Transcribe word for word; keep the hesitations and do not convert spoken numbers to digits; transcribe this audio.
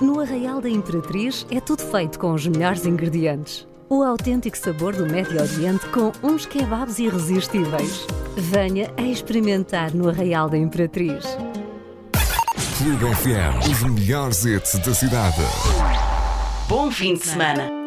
No Arraial da Imperatriz é tudo feito com os melhores ingredientes. O autêntico sabor do Médio Oriente com uns kebabs irresistíveis. Venha a experimentar no Arraial da Imperatriz. Clube F M, os melhores hits da cidade. Bom fim de semana.